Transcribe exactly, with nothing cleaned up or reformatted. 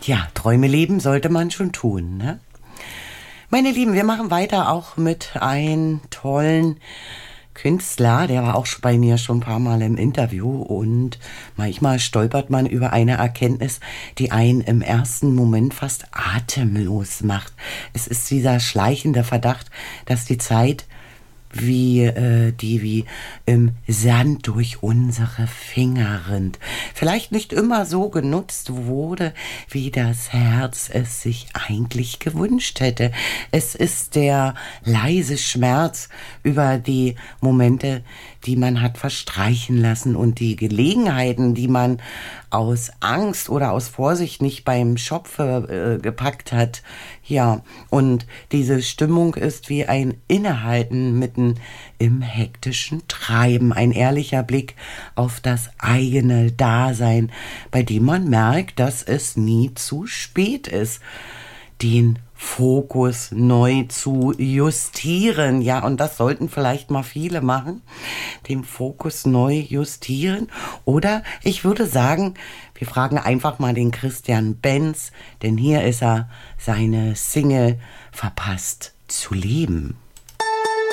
Ja, Träume leben sollte man schon tun, ne? Meine Lieben, wir machen weiter auch mit einem tollen Künstler, der war auch schon bei mir schon ein paar Mal im Interview und manchmal stolpert man über eine Erkenntnis, die einen im ersten Moment fast atemlos macht. Es ist dieser schleichende Verdacht, dass die Zeit wie äh, die wie im Sand durch unsere Finger rinnt. Vielleicht nicht immer so genutzt wurde, wie das Herz es sich eigentlich gewünscht hätte. Es ist der leise Schmerz über die Momente, die man hat verstreichen lassen und die Gelegenheiten, die man aus Angst oder aus Vorsicht nicht beim Schopfe äh, gepackt hat. Ja, und diese Stimmung ist wie ein Innehalten mitten im hektischen Treiben, ein ehrlicher Blick auf das eigene Dasein, bei dem man merkt, dass es nie zu spät ist, den Fokus neu zu justieren. Ja, und das sollten vielleicht mal viele machen, den Fokus neu justieren. Oder ich würde sagen, wir fragen einfach mal den Christian Benz, denn hier ist er, seine Single Verpasst zu leben.